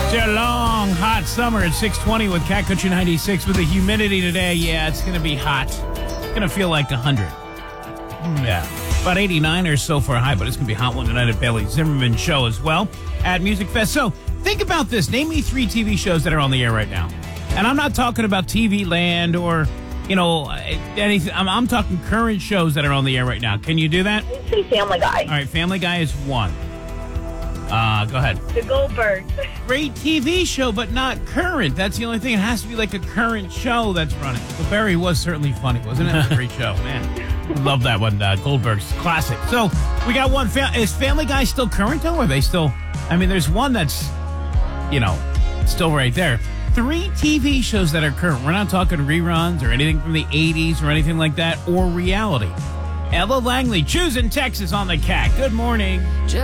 It's a long, hot summer at 6:20 with Cat Country 96. With the humidity today, yeah, it's going to be hot. It's going to feel like 100. Yeah. About 89 or so for a high, but it's going to be a hot one tonight at Bailey Zimmerman Show as well at Music Fest. So think about this. Name me 3 TV shows that are on the air right now. And I'm not talking about TV Land or, anything. I'm talking current shows that are on the air right now. Can you do that? I'd say Family Guy. All right, Family Guy is one. Go ahead. The Goldbergs. Great TV show, but not current. That's the only thing. It has to be like a current show that's running. Well, Barry was certainly funny, wasn't it? A great show, man. Love that one. Goldberg's classic. So we got one. Is Family Guy still current, though? Or are they still? I mean, there's one that's, still right there. 3 TV shows that are current. We're not talking reruns or anything from the 80s or anything like that, or reality. Ella Langley, choosing Texas on the Cat. Good morning.